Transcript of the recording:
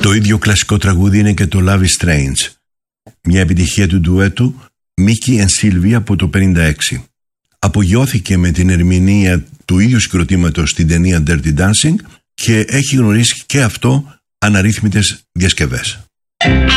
Το ίδιο κλασικό τραγούδι είναι και το Love is Strange, μια επιτυχία του ντουέτου Mickey and Sylvia από το 1956. Απογειώθηκε με την ερμηνεία του ίδιου συγκροτήματος στην ταινία Dirty Dancing και έχει γνωρίσει και αυτό αναρρύθμιτες διασκευές.